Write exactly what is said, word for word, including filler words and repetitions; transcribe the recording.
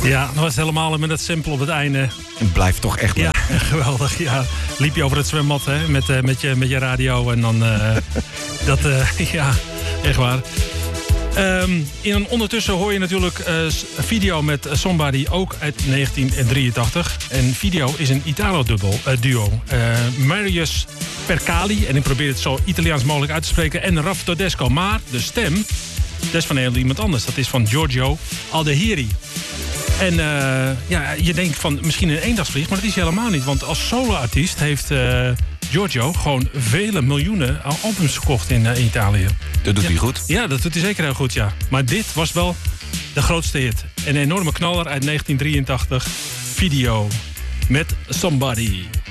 Ja, dat was helemaal met dat simpel op het einde. Het blijft toch echt leuk. Ja, geweldig. Ja. Liep je over het zwembad hè, met, uh, met, je, met je radio en dan... Uh, dat, uh, ja, echt waar. Um, in een ondertussen hoor je natuurlijk uh, een video met Somebody, ook uit negentien drieëntachtig. En video is een Italo-duo. Uh, uh, Marius Percali, en ik probeer het zo Italiaans mogelijk uit te spreken, en Raf Todesco. Maar de stem, dat is van heel iemand anders. Dat is van Giorgio Aldehiri. En uh, ja, je denkt van misschien een eendagsvlieg, maar dat is helemaal niet. Want als solo-artiest heeft uh, Giorgio gewoon vele miljoenen albums verkocht in, uh, in Italië. Dat doet ja. hij goed. Ja, dat doet hij zeker heel goed, ja. Maar dit was wel de grootste hit. Een enorme knaller uit negentien drieëntachtig. Video met Somebody.